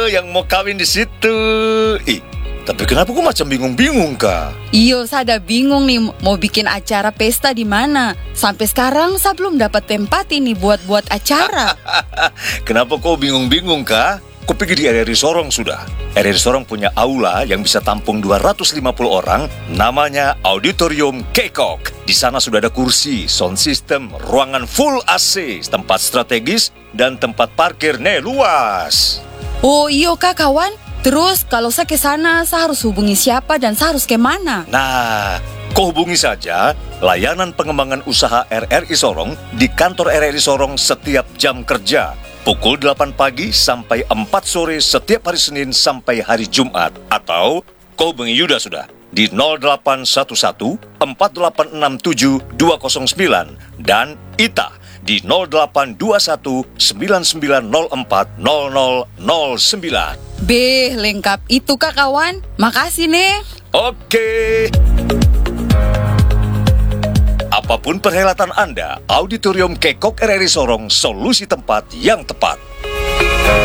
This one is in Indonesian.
yang mau kawin di situ. Ih, tapi kenapa kok macam bingung-bingung, Kak? Iyo, saya ada bingung nih mau bikin acara pesta di mana. Sampai sekarang saya belum dapat tempat ini buat acara. Kenapa kok bingung-bingung, Kak? Kau pergi di RRI Sorong sudah. RRI Sorong punya aula yang bisa tampung 250 orang, namanya Auditorium Kekok. Di sana sudah ada kursi, sound system, ruangan full AC, tempat strategis, dan tempat parkir luas. Oh iyo Kak kawan. Terus kalau saya ke sana, saya harus hubungi siapa dan saya harus kemana? Nah, kau hubungi saja layanan pengembangan usaha RRI Sorong di kantor RRI Sorong setiap jam kerja. Pukul 8 pagi sampai 4 sore setiap hari Senin sampai hari Jumat. Atau kau hubungi Yuda sudah di 0811 4867 209 dan Ita di 0821 9904 0009. Lengkap itu Kak kawan. Makasih nih. Oke. Apapun perhelatan Anda, Auditorium Kekok RRI Sorong solusi tempat yang tepat.